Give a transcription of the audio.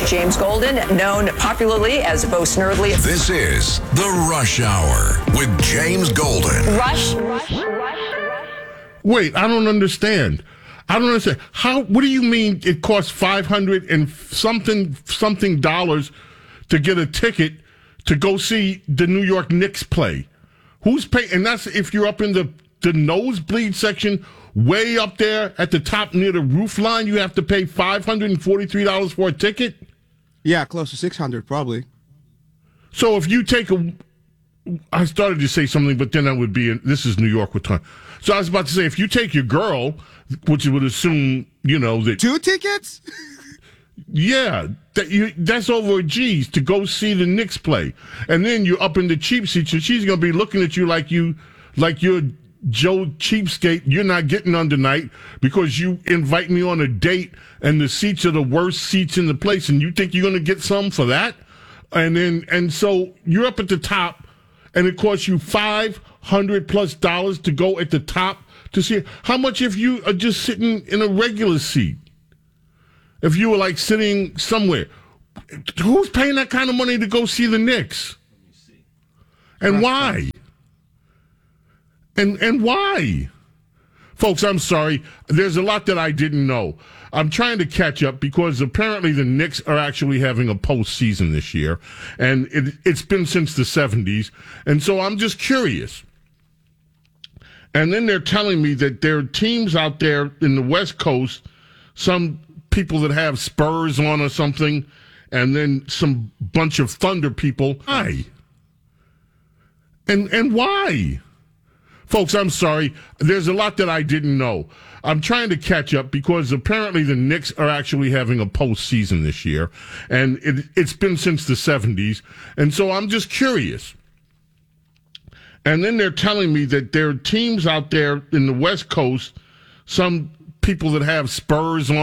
James Golden, known popularly as Bo Snerdley. This is The Rush Hour with James Golden. Rush. Wait, I don't understand. How? What do you mean it costs $500 and something dollars to get a ticket to go see the New York Knicks play? Who's paying? And that's if you're up in the nosebleed section, way up there at the top near the roof line. You have to pay $543 for a ticket. Yeah, close to $600 probably. So if you take I started to say something, but then I would be this is New York with time. So I was about to say, if you take your girl, which you would assume, that 2 tickets? Yeah, that's over a G's to go see the Knicks play. And then you're up in the cheap seats, and she's going to be looking at you like you're Joe Cheapskate. You're not getting on tonight because you invite me on a date, and the seats are the worst seats in the place, and you think you're going to get some for that? And so you're up at the top, and it costs you $500+ to go at the top to see. How much if you are just sitting in a regular seat? If you were like sitting somewhere, who's paying that kind of money to go see the Knicks? And why? And why? Folks, I'm sorry. There's a lot that I didn't know. I'm trying to catch up because apparently the Knicks are actually having a postseason this year, and it's been since the 70s. And so I'm just curious. And then they're telling me that there are teams out there in the West Coast, some people that have Spurs on or something, and then some bunch of Thunder people. Why? And why? Folks, I'm sorry. There's a lot that I didn't know. I'm trying to catch up because apparently the Knicks are actually having a postseason this year, and it's been since the 70s. And so I'm just curious. And then they're telling me that there are teams out there in the West Coast, some people that have Spurs on